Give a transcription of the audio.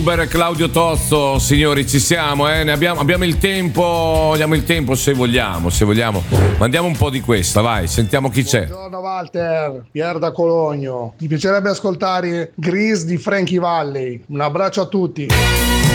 youtuber Claudio Tozzo, signori, ci siamo, ne abbiamo il tempo, se vogliamo. Mandiamo un po' di questa, vai, sentiamo chi c'è. Buongiorno Walter, Pier da Cologno. Mi piacerebbe ascoltare Grease di Frankie Valli. Un abbraccio a tutti.